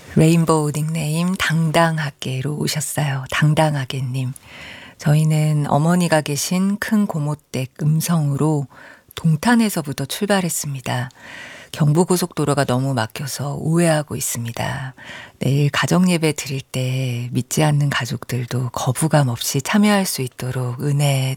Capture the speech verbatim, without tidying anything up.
레인보우 닉네임 당당하게로 오셨어요. 당당하게님. 저희는 어머니가 계신 큰 고모댁 음성으로 동탄에서부터 출발했습니다. 경부고속도로가 너무 막혀서 우회하고 있습니다. 내일 가정예배 드릴 때 믿지 않는 가족들도 거부감 없이 참여할 수 있도록 은혜